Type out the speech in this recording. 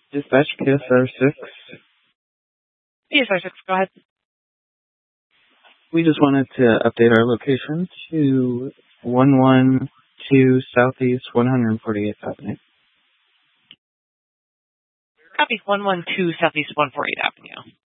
Dispatch PSR 6. PSR 6, go ahead. We just wanted to update our location to 112 Southeast 148th Avenue. Copy. 112 Southeast 148th Avenue.